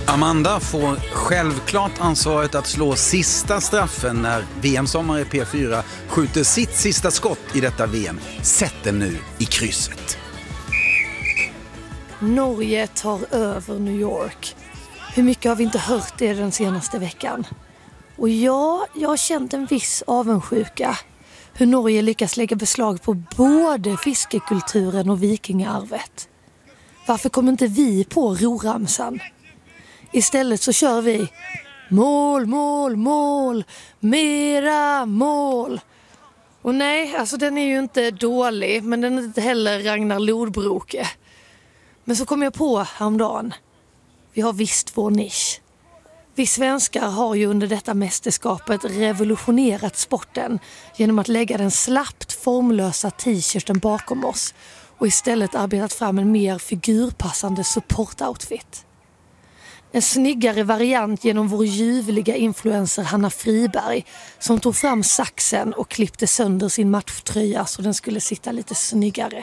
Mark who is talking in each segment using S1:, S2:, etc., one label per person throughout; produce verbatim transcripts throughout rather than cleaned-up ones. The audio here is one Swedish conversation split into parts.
S1: Amanda får självklart ansvaret att slå sista straffen när V M-sommare P fyra skjuter sitt sista skott i detta V M. Sätt den nu i krysset.
S2: Norge tar över New York. Hur mycket har vi inte hört det den senaste veckan? Och ja, jag har känt en viss avundsjuka. Hur Norge lyckas lägga beslag på både fiskekulturen och vikingarvet. Varför kommer inte vi på roramsan? Istället så kör vi mål, mål, mål, mera mål. Och nej, alltså den är ju inte dålig, men den är inte heller Ragnar Lodbroke. Men så kom jag på häromdagen. Vi har visst vår nisch. Vi svenskar har ju under detta mästerskapet revolutionerat sporten genom att lägga den slappt formlösa t-shirten bakom oss och istället arbetat fram en mer figurpassande supportoutfit. En snyggare variant genom vår ljuvliga influencer Hanna Friberg som tog fram saxen och klippte sönder sin matchtröja så den skulle sitta lite snyggare.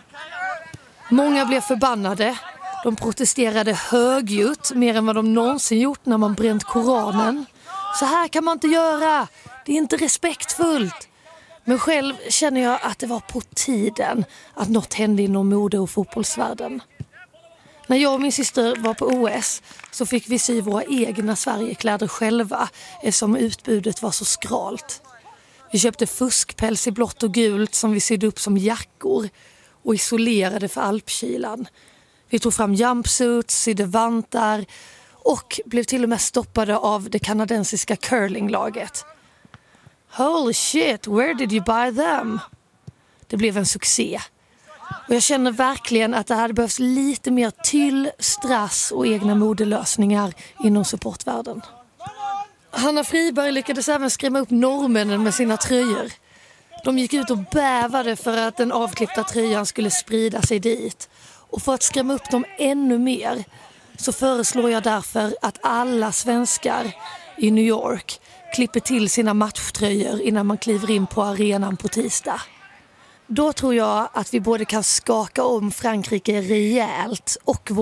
S2: Många blev förbannade. De protesterade högljutt mer än vad de någonsin gjort när man bränt Koranen. Så här kan man inte göra. Det är inte respektfullt. Men själv känner jag att det var på tiden att något hände inom mode- och fotbollsvärlden. När jag och min syster var på O S så fick vi sy våra egna Sverigekläder själva eftersom utbudet var så skralt. Vi köpte fuskpäls i blått och gult som vi sydde upp som jackor och isolerade för alpkylan. Vi tog fram jumpsuits, sydde vantar och blev till och med stoppade av det kanadensiska curlinglaget. Holy shit, where did you buy them? Det blev en succé. Och jag känner verkligen att det hade behövts lite mer tyll, strass och egna modelösningar inom supportvärlden. Hanna Friberg lyckades även skrämma upp norrmännen med sina tröjor. De gick ut och bävade för att den avklippta tröjan skulle sprida sig dit. Och för att skrämma upp dem ännu mer så föreslår jag därför att alla svenskar i New York klipper till sina matchtröjor innan man kliver in på arenan på tisdag. Då tror jag att vi både kan skaka om Frankrike rejält och